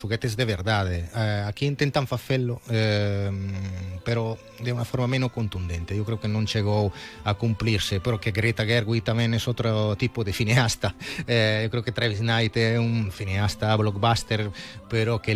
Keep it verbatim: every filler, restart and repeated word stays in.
foguetes de verdade. Eh, aquí intentan facelo, eh, pero de unha forma menos contundente. Eu creo que non chegou a cumplirse, pero que Greta Gerwig tamén é outro tipo de cineasta. Eh, eu creo que Travis Knight é un cineasta blockbuster, pero que